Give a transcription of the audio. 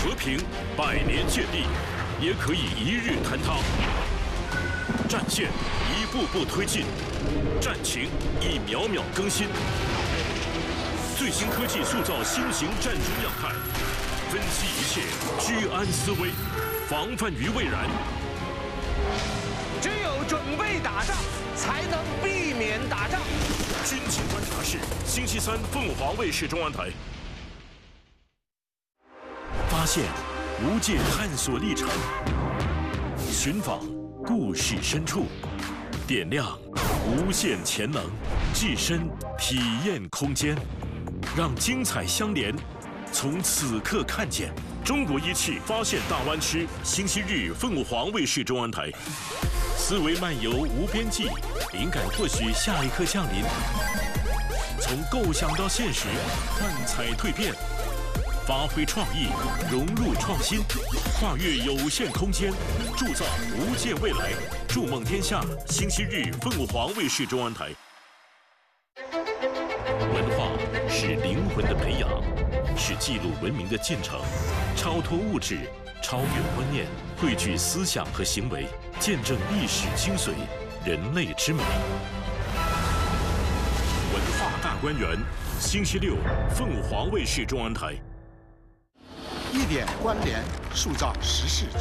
和平，100年建立，也可以1日坍塌。战线一步步推进，战情亦秒秒更新。最新科技塑造新型战争样态，分析一切，居安思危，防范于未然。 只有准备打仗，才能避免打仗。 军情观察室，星期3凤凰卫视中央台。发现无界探索历程，寻访故事深处，点亮无限潜能，置身体验空间，让精彩相连。从此刻看见中国仪器发现大湾区，星期日凤凰卫视中央台。思维漫游无边际，灵感或许下一刻降临。从构想到现实，幻彩蜕变，发挥创意，融入创新，跨越有限空间，铸造无界未来。筑梦天下，星期日凤凰卫视中央台。文化是灵魂的培养，是记录文明的进程，超脱物质，超越观念，汇聚思想和行为，见证历史精髓，人类之美。文化大观园，星期6，凤凰卫视中央台。 1点关联，塑造时事